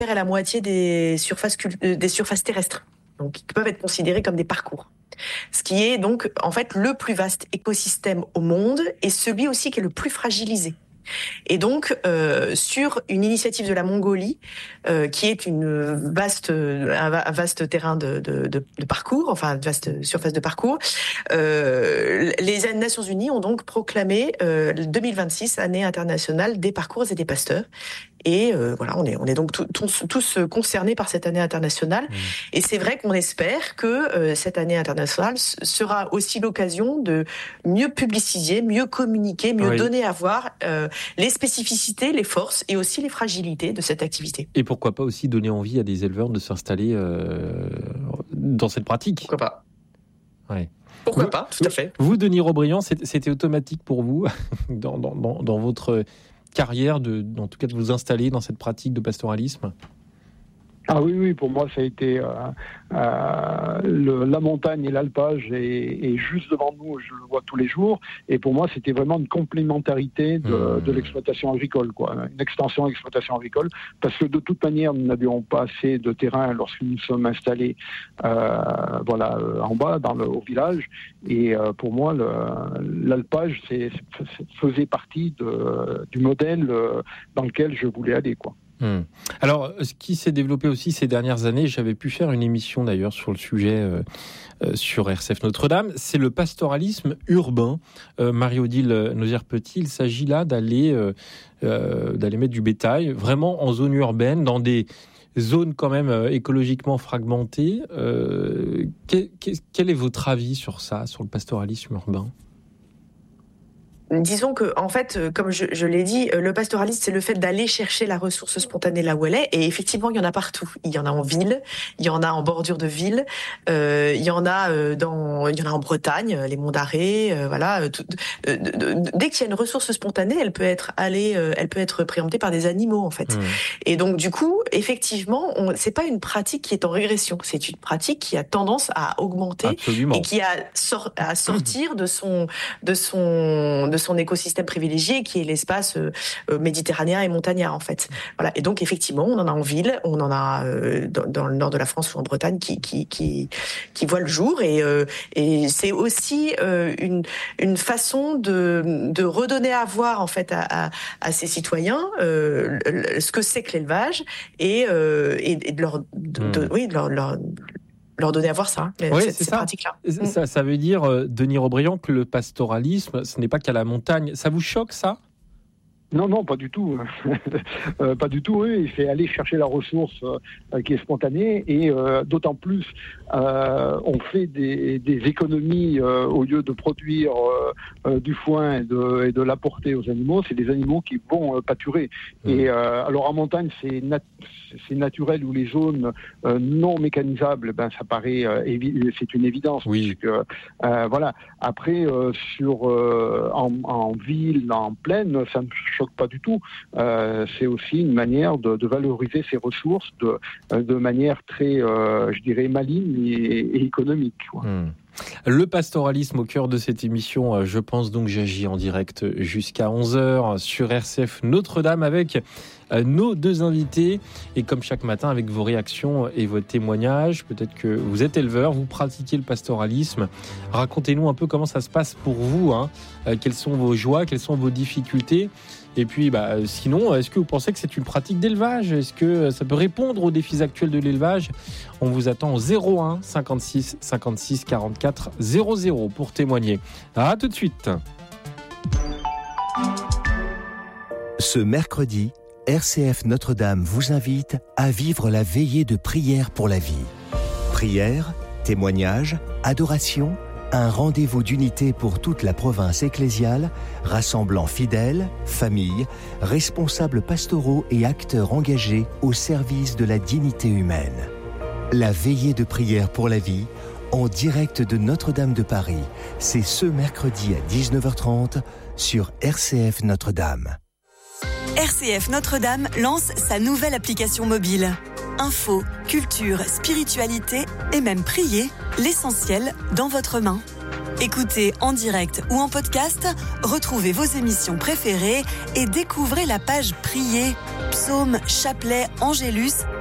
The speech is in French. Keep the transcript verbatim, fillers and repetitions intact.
est la moitié des surfaces, des surfaces terrestres, donc qui peuvent être considérées comme des parcours. Ce qui est donc en fait le plus vaste écosystème au monde et celui aussi qui est le plus fragilisé. Et donc, euh, sur une initiative de la Mongolie, euh, qui est une vaste, un vaste terrain de, de, de, de parcours, enfin, une vaste surface de parcours, euh, les Nations Unies ont donc proclamé euh, deux mille vingt-six, année internationale des parcours et des pasteurs. Et euh, voilà, on est, on est donc tous, tous concernés par cette année internationale. Mmh. Et c'est vrai qu'on espère que euh, cette année internationale sera aussi l'occasion de mieux publiciser, mieux communiquer, mieux oui. donner à voir euh, les spécificités, les forces et aussi les fragilités de cette activité. Et pourquoi pas aussi donner envie à des éleveurs de s'installer euh, dans cette pratique. Pourquoi pas ouais. Pourquoi vous, pas, tout à fait. Vous, Denis Robriand, c'était automatique pour vous dans, dans, dans, dans votre carrière, de, en tout cas de vous installer dans cette pratique de pastoralisme? Ah oui, oui, pour moi, ça a été euh, euh, le, la montagne et l'alpage est, est juste devant nous, je le vois tous les jours. Et pour moi, c'était vraiment une complémentarité de, mmh. de l'exploitation agricole, quoi, une extension de l'exploitation agricole, parce que de toute manière, nous n'avions pas assez de terrain lorsque nous sommes installés, euh, voilà, en bas, dans le, au village. Et euh, pour moi, le, l'alpage c'est, c'est, faisait partie de, du modèle dans lequel je voulais aller, quoi. Hum. Alors, ce qui s'est développé aussi ces dernières années, j'avais pu faire une émission d'ailleurs sur le sujet euh, euh, sur R C F Notre-Dame, c'est le pastoralisme urbain. Euh, Marie-Odile Nozière-Petit, il s'agit là d'aller, euh, euh, d'aller mettre du bétail vraiment en zone urbaine, dans des zones quand même euh, écologiquement fragmentées. Euh, quel, quel est votre avis sur ça, sur le pastoralisme urbain ? Disons que, en fait, comme je, je l'ai dit, le pastoralisme, c'est le fait d'aller chercher la ressource spontanée là où elle est. Et effectivement, il y en a partout. Il y en a en ville, il y en a en bordure de ville, euh, il y en a dans, il y en a en Bretagne, les monts d'Arrée, euh, voilà. Tout, euh, dès qu'il y a une ressource spontanée, elle peut être allée, euh, elle peut être préemptée par des animaux, en fait. Mmh. Et donc, du coup, effectivement, on, c'est pas une pratique qui est en régression. C'est une pratique qui a tendance à augmenter. Absolument. Et qui a sort, à sortir mmh. de son, de son, de son écosystème privilégié qui est l'espace euh, méditerranéen et montagnard en fait. Voilà. Et donc effectivement, on en a en ville, on en a euh, dans, dans le nord de la France ou en Bretagne qui qui qui, qui voit le jour et euh, et c'est aussi euh, une une façon de de redonner à voir en fait à à, à ces citoyens euh, ce que c'est que l'élevage et euh, et, et de leur de, mmh. de, oui de leur, leur leur donner à voir ça, oui, cette, c'est cette ça. pratique-là. Ça, ça veut dire, euh, Denis Robriand, que le pastoralisme, ce n'est pas qu'à la montagne. Ça vous choque, ça ? Non, non, pas du tout. euh, pas du tout, oui. Il fait aller chercher la ressource euh, qui est spontanée et euh, d'autant plus, euh, on fait des, des économies euh, au lieu de produire euh, euh, du foin et de, et de l'apporter aux animaux. C'est des animaux qui vont euh, pâturer. Mmh. Et euh, alors en montagne, c'est, nat- c'est naturel où les zones euh, non mécanisables, ben ça paraît, euh, évi- c'est une évidence. Oui. Puisque, euh, voilà. Après, euh, sur euh, en, en ville, en plaine, ça me choque pas du tout. Euh, c'est aussi une manière de, de valoriser ces ressources de, de manière très, euh, je dirais, maligne et, et économique. Mmh. Le pastoralisme au cœur de cette émission, je pense donc j'agis en direct jusqu'à onze heures sur R C F Notre-Dame avec nos deux invités et comme chaque matin avec vos réactions et vos témoignages. Peut-être que vous êtes éleveur, vous pratiquez le pastoralisme. Racontez-nous un peu comment ça se passe pour vous, hein. Quelles sont vos joies, quelles sont vos difficultés. Et puis, bah, sinon, est-ce que vous pensez que c'est une pratique d'élevage ? Est-ce que ça peut répondre aux défis actuels de l'élevage ? On vous attend au zéro un cinquante-six cinquante-six quarante-quatre zéro zéro pour témoigner. À tout de suite. Ce mercredi, R C F Notre-Dame vous invite à vivre la veillée de prière pour la vie. Prière, témoignage, adoration, un rendez-vous d'unité pour toute la province ecclésiale, rassemblant fidèles, familles, responsables pastoraux et acteurs engagés au service de la dignité humaine. La veillée de prière pour la vie, en direct de Notre-Dame de Paris, c'est ce mercredi à dix-neuf heures trente sur R C F Notre-Dame. R C F Notre-Dame lance sa nouvelle application mobile. Info, culture, spiritualité et même prier, l'essentiel dans votre main. Écoutez en direct ou en podcast, retrouvez vos émissions préférées et découvrez la page Prier, psaumes, chapelets, angélus